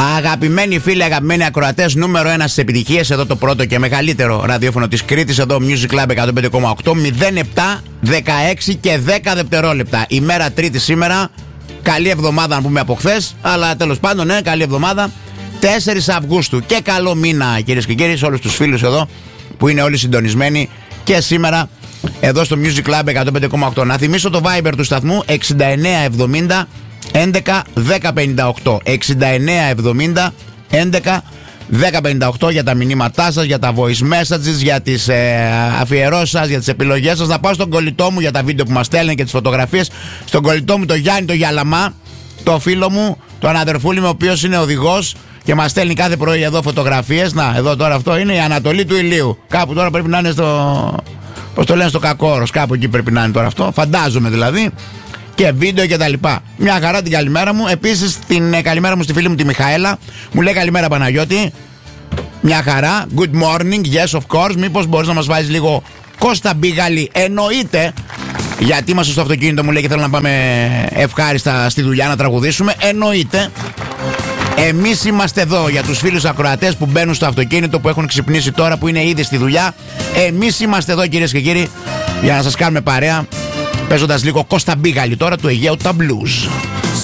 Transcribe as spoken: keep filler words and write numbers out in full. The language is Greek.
Αγαπημένοι φίλοι, αγαπημένοι ακροατές, νούμερο ένα στις επιτυχίες, εδώ το πρώτο και μεγαλύτερο ραδιόφωνο της Κρήτης, εδώ Music Club εκατόν πέντε κόμμα οκτώ, μηδέν επτά, δεκαέξι και δέκα δευτερόλεπτα. Ημέρα Τρίτη σήμερα. Καλή εβδομάδα, να πούμε από χθες, αλλά τέλος πάντων, ναι, καλή εβδομάδα. τέσσερις Αυγούστου. Και καλό μήνα, κυρίες και κύριοι, σε όλους τους φίλους εδώ που είναι όλοι συντονισμένοι και σήμερα εδώ στο Music Club εκατόν πέντε κόμμα οκτώ. Να θυμίσω το Viber του σταθμού εξήντα εννέα εβδομήντα έντεκα δέκα πενήντα οκτώ. εξήντα εννέα εβδομήντα έντεκα δέκα πενήντα οκτώ για τα μηνύματά σας, για τα voice messages, για τις ε, αφιερώσεις σας, για τις επιλογές σας. Να πάω στον κολλητό μου για τα βίντεο που μας στέλνουν και τις φωτογραφίες. Στον κολλητό μου, το Γιάννη το Γιαλαμά, το φίλο μου, τον αδερφούλη μου, ο οποίος είναι οδηγός και μας στέλνει κάθε πρωί εδώ φωτογραφίες. Να, εδώ τώρα αυτό είναι η Ανατολή του ηλίου. Κάπου τώρα πρέπει να είναι στο, πώς το λένε, στο Κακόρος. Κάπου εκεί πρέπει να είναι τώρα αυτό. Φαντάζομαι δηλαδή. Και βίντεο και τα λοιπά. Μια χαρά την καλημέρα μου. Επίσης την ε, καλημέρα μου στη φίλη μου τη Μιχαέλα. Μου λέει καλημέρα Παναγιώτη. Μια χαρά. Good morning, yes of course. Μήπως μπορείς να μας βάζεις λίγο Κώστα Μπίγαλη? Εννοείται. Γιατί είμαστε στο αυτοκίνητο, μου λέει, και θέλω να πάμε ευχάριστα στη δουλειά να τραγουδήσουμε. Εννοείται. Εμείς είμαστε εδώ για τους φίλους ακροατές που μπαίνουν στο αυτοκίνητο, που έχουν ξυπνήσει τώρα, που είναι ήδη στη δουλειά. Εμείς είμαστε εδώ, κυρίες και κύριοι, για να σας κάνουμε παρέα, παίζοντας λίγο Κώστα Μπίγαλη τώρα, του Αιγαίου τα Blues.